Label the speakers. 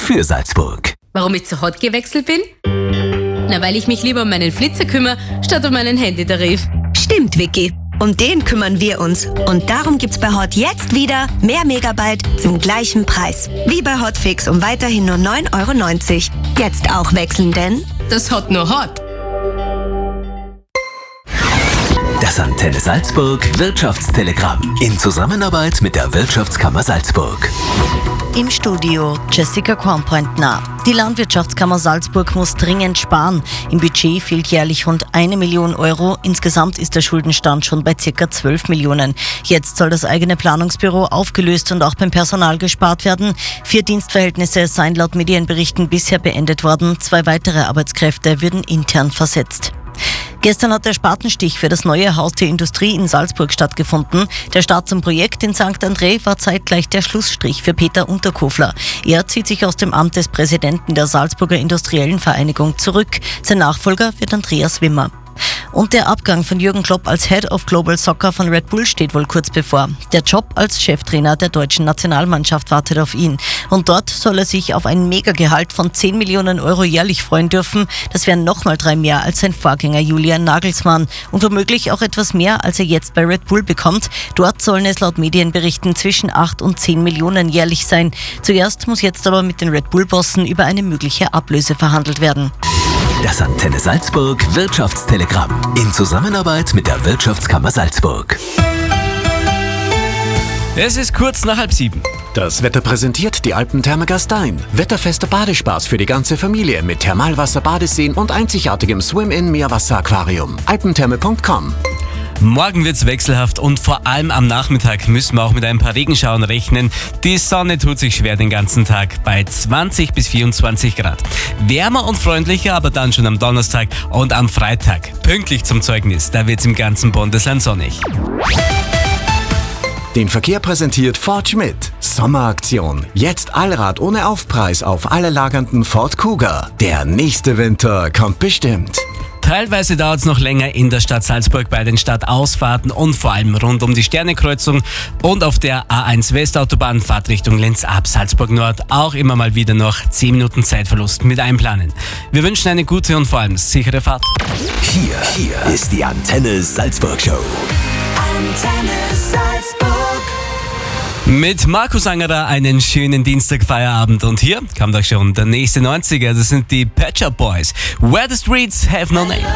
Speaker 1: für Salzburg.
Speaker 2: Warum ich zu Hot gewechselt bin? Na, weil ich mich lieber um meinen Flitzer kümmere, statt um meinen Handytarif.
Speaker 3: Stimmt, Vicky. Um den kümmern wir uns. Und darum gibt's bei Hot jetzt wieder mehr Megabyte zum gleichen Preis. Wie bei Hotfix um weiterhin nur 9,90 €. Jetzt auch wechseln, denn
Speaker 2: Das Hot nur Hot.
Speaker 1: Das Antenne Salzburg Wirtschaftstelegramm in Zusammenarbeit mit der Wirtschaftskammer Salzburg.
Speaker 4: Im Studio Jessica Kornpointner. Die Landwirtschaftskammer Salzburg muss dringend sparen. Im Budget fehlt jährlich rund 1 Million €. Insgesamt ist der Schuldenstand schon bei ca. 12 Millionen. Jetzt soll das eigene Planungsbüro aufgelöst und auch beim Personal gespart werden. 4 Dienstverhältnisse seien laut Medienberichten bisher beendet worden. 2 weitere Arbeitskräfte würden intern versetzt. Gestern hat der Spatenstich für das neue Haus der Industrie in Salzburg stattgefunden. Der Start zum Projekt in St. André war zeitgleich der Schlussstrich für Peter Unterkofler. Er zieht sich aus dem Amt des Präsidenten der Salzburger Industriellen Vereinigung zurück. Sein Nachfolger wird Andreas Wimmer. Und der Abgang von Jürgen Klopp als Head of Global Soccer von Red Bull steht wohl kurz bevor. Der Job als Cheftrainer der deutschen Nationalmannschaft wartet auf ihn. Und dort soll er sich auf ein Megagehalt von 10 Millionen € jährlich freuen dürfen. Das wären nochmal 3 mehr als sein Vorgänger Julian Nagelsmann. Und womöglich auch etwas mehr, als er jetzt bei Red Bull bekommt. Dort sollen es laut Medienberichten zwischen 8 und 10 Millionen jährlich sein. Zuerst muss jetzt aber mit den Red Bull-Bossen über eine mögliche Ablöse verhandelt werden.
Speaker 1: Das Antenne Salzburg Wirtschaftstelegramm in Zusammenarbeit mit der Wirtschaftskammer Salzburg.
Speaker 5: Es ist kurz nach 6:30.
Speaker 6: Das Wetter präsentiert die Alpentherme Gastein. Wetterfester Badespaß für die ganze Familie mit Thermalwasser, Badeseen und einzigartigem Swim-In-Meerwasser-Aquarium. alpentherme.com.
Speaker 5: Morgen wird's wechselhaft und vor allem am Nachmittag müssen wir auch mit ein paar Regenschauern rechnen. Die Sonne tut sich schwer den ganzen Tag bei 20 bis 24 Grad. Wärmer und freundlicher, aber dann schon am Donnerstag und am Freitag. Pünktlich zum Zeugnis, da wird's im ganzen Bundesland sonnig.
Speaker 6: Den Verkehr präsentiert Ford Schmidt. Sommeraktion. Jetzt Allrad ohne Aufpreis auf alle lagernden Ford Kuga. Der nächste Winter kommt bestimmt.
Speaker 5: Teilweise dauert es noch länger in der Stadt Salzburg bei den Stadtausfahrten und vor allem rund um die Sternekreuzung und auf der A1 Westautobahn Fahrtrichtung Linz ab Salzburg Nord auch immer mal wieder noch 10 Minuten Zeitverlust mit einplanen. Wir wünschen eine gute und vor allem sichere Fahrt.
Speaker 1: Hier ist die Antenne Salzburg Show.
Speaker 3: Antenne Salzburg.
Speaker 5: Mit Markus Angerer einen schönen Dienstagfeierabend und hier kommt auch schon der nächste 90er, das sind die Pet Shop Boys. Where the Streets Have No Name.